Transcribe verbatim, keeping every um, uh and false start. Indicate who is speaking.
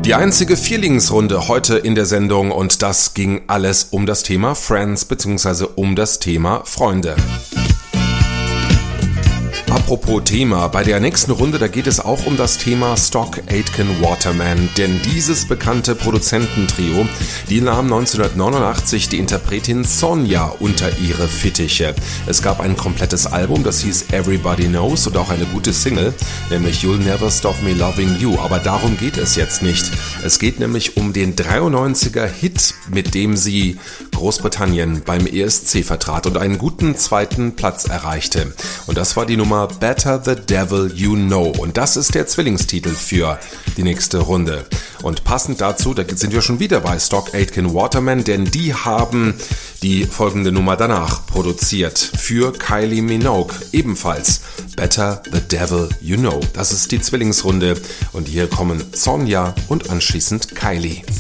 Speaker 1: Die einzige Vierlingsrunde heute in der Sendung und das ging alles um das Thema Friends bzw. um das Thema Freunde. Apropos Thema, bei der nächsten Runde, da geht es auch um das Thema Stock Aitken Waterman, denn dieses bekannte Produzententrio, die nahm neunzehnhundertneunundachtzig die Interpretin Sonja unter ihre Fittiche. Es gab ein komplettes Album, das hieß Everybody Knows und auch eine gute Single, nämlich You'll Never Stop Me Loving You, aber darum geht es jetzt nicht. Es geht nämlich um den dreiundneunziger Hit, mit dem sie Großbritannien beim E S C vertrat und einen guten zweiten Platz erreichte. Und das war die Nummer Better the Devil You Know. Und das ist der Zwillingstitel für die nächste Runde. Und passend dazu, da sind wir schon wieder bei Stock Aitken Waterman, denn die haben die folgende Nummer danach produziert für Kylie Minogue. Ebenfalls Better the Devil You Know. Das ist die Zwillingsrunde und hier kommen Sonja und anschließend Kylie.